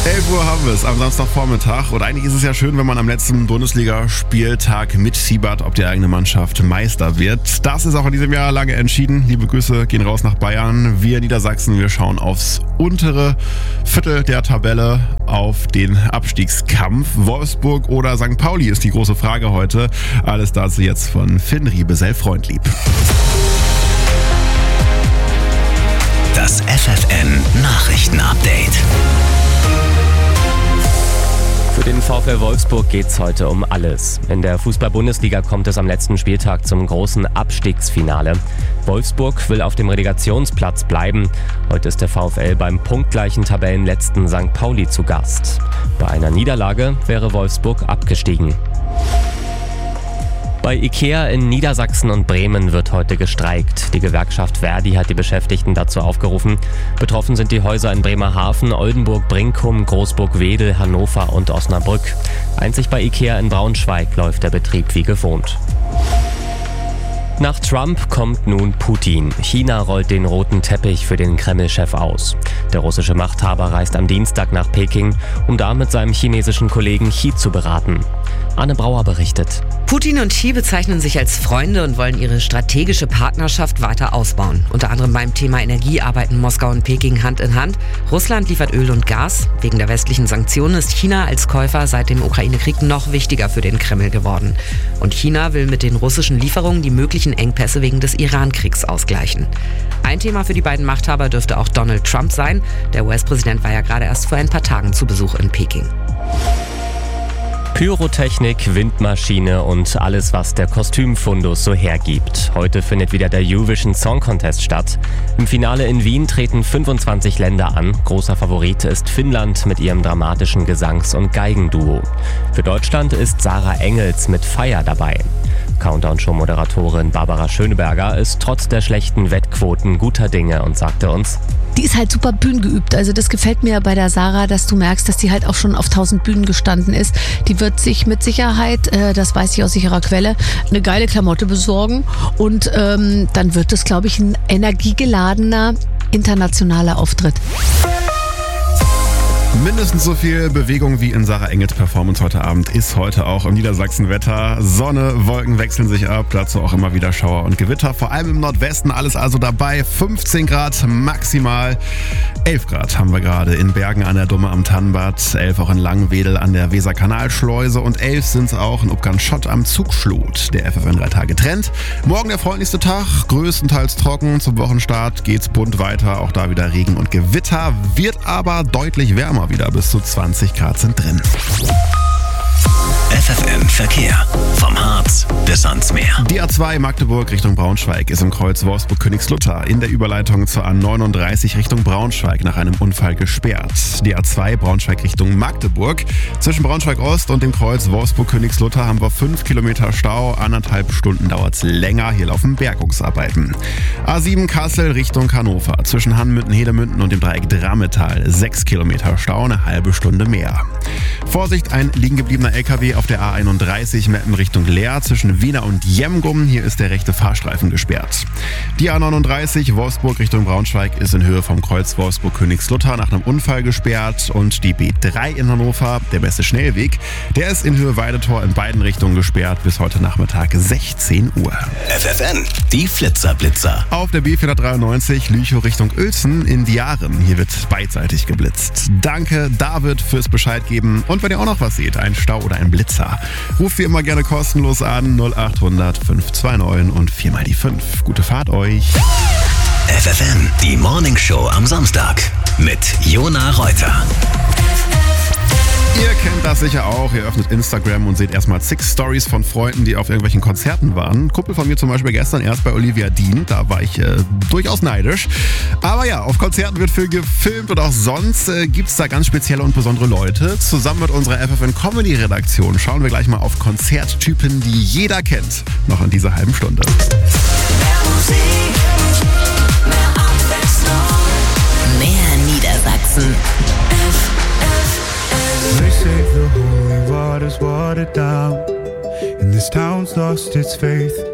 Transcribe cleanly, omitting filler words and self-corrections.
11 Uhr haben wir es am Samstagvormittag und eigentlich ist es ja schön, wenn man am letzten Bundesligaspieltag mitfiebert, ob die eigene Mannschaft Meister wird. Das ist auch in diesem Jahr lange entschieden. Liebe Grüße gehen raus nach Bayern. Wir Niedersachsen, wir schauen aufs untere Viertel der Tabelle, auf den Abstiegskampf. Wolfsburg oder St. Pauli ist die große Frage heute. Alles dazu jetzt von Finn Riebesell Freundlieb. Das FFN Nachrichten-Update. Für den VfL Wolfsburg geht's heute um alles. In der Fußball-Bundesliga kommt es am letzten Spieltag zum großen Abstiegsfinale. Wolfsburg will auf dem Relegationsplatz bleiben. Heute ist der VfL beim punktgleichen Tabellenletzten St. Pauli zu Gast. Bei einer Niederlage wäre Wolfsburg abgestiegen. Bei IKEA in Niedersachsen und Bremen wird heute gestreikt. Die Gewerkschaft Verdi hat die Beschäftigten dazu aufgerufen. Betroffen sind die Häuser in Bremerhaven, Oldenburg, Brinkum, Großburg-Wedel, Hannover und Osnabrück. Einzig bei IKEA in Braunschweig läuft der Betrieb wie gewohnt. Nach Trump kommt nun Putin. China rollt den roten Teppich für den Kreml-Chef aus. Der russische Machthaber reist am Dienstag nach Peking, um da mit seinem chinesischen Kollegen Xi zu beraten. Anne Brauer berichtet. Putin und Xi bezeichnen sich als Freunde und wollen ihre strategische Partnerschaft weiter ausbauen. Unter anderem beim Thema Energie arbeiten Moskau und Peking Hand in Hand. Russland liefert Öl und Gas. Wegen der westlichen Sanktionen ist China als Käufer seit dem Ukraine-Krieg noch wichtiger für den Kreml geworden. Und China will mit den russischen Lieferungen die möglichen Engpässe wegen des Iran-Kriegs ausgleichen. Ein Thema für die beiden Machthaber dürfte auch Donald Trump sein. Der US-Präsident war ja gerade erst vor ein paar Tagen zu Besuch in Peking. Pyrotechnik, Windmaschine und alles, was der Kostümfundus so hergibt. Heute findet wieder der Eurovision Song Contest statt. Im Finale in Wien treten 25 Länder an. Großer Favorit ist Finnland mit ihrem dramatischen Gesangs- und Geigenduo. Für Deutschland ist Sarah Engels mit Feier dabei. Countdown-Show-Moderatorin Barbara Schöneberger ist trotz der schlechten Wettquoten guter Dinge und sagte uns: Die ist halt super bühnengeübt. Also das gefällt mir bei der Sarah, dass du merkst, dass die halt auch schon auf 1000 Bühnen gestanden ist. Die wird sich mit Sicherheit, das weiß ich aus sicherer Quelle, eine geile Klamotte besorgen. Und dann wird es, glaube ich, ein energiegeladener internationaler Auftritt. Mindestens so viel Bewegung wie in Sarah Engels Performance heute Abend ist heute auch im Niedersachsen-Wetter. Sonne, Wolken wechseln sich ab, dazu auch immer wieder Schauer und Gewitter. Vor allem im Nordwesten alles also dabei. 15 Grad maximal. 11 Grad haben wir gerade in Bergen an der Dumme am Tannbad, 11 auch in Langwedel an der Weserkanalschleuse und 11 sind es auch in Uppgang-Schott am Zugschlut. Der FFN 3 Tage Trend. Morgen der freundlichste Tag, größtenteils trocken. Zum Wochenstart geht's bunt weiter, auch da wieder Regen und Gewitter. Wird aber deutlich wärmer wieder, bis zu 20 Grad sind drin. FFN Verkehr. Vom Harz bis ans Meer. Die A2 Magdeburg Richtung Braunschweig ist im Kreuz Wolfsburg-Königslutter in der Überleitung zur A39 Richtung Braunschweig nach einem Unfall gesperrt. Die A2 Braunschweig Richtung Magdeburg. Zwischen Braunschweig-Ost und dem Kreuz Wolfsburg-Königslutter haben wir 5 Kilometer Stau. 1,5 Stunden dauert es länger. Hier laufen Bergungsarbeiten. A7 Kassel Richtung Hannover. Zwischen Hanmünden-Hedemünden und dem Dreieck Drammetal 6 Kilometer Stau, eine halbe Stunde mehr. Vorsicht, ein liegen gebliebener LKW auf der A31 Meppen Richtung Leer zwischen Wiener und Jemgum. Hier ist der rechte Fahrstreifen gesperrt. Die A39 Wolfsburg Richtung Braunschweig ist in Höhe vom Kreuz Wolfsburg-Königslutter nach einem Unfall gesperrt. Und die B3 in Hannover, der beste Schnellweg, der ist in Höhe Weidetor in beiden Richtungen gesperrt bis heute Nachmittag 16 Uhr. FFN, die Flitzer-Blitzer. Auf der B493 Lüchow Richtung Uelzen in Diaren. Hier wird beidseitig geblitzt. Danke, David, fürs Bescheid geben. Und wenn ihr auch noch was seht, ein Stau oder ein Blitzer, ruft wie immer gerne kostenlos an 0800 529 und 4 mal die 5. Gute Fahrt euch. FFN, die Morning Show am Samstag mit Jona Reuter. Ihr kennt das sicher auch. Ihr öffnet Instagram und seht erstmal zig Stories von Freunden, die auf irgendwelchen Konzerten waren. Ein Kumpel von mir zum Beispiel gestern erst bei Olivia Dean. Da war ich durchaus neidisch. Aber ja, auf Konzerten wird viel gefilmt und auch sonst gibt es da ganz spezielle und besondere Leute. Zusammen mit unserer FFN Comedy Redaktion schauen wir gleich mal auf Konzerttypen, die jeder kennt. Noch in dieser halben Stunde. Mehr Musik, mehr Abwechslung, Mehr Niedersachsen. They say the holy water's watered down, and this town's lost its faith.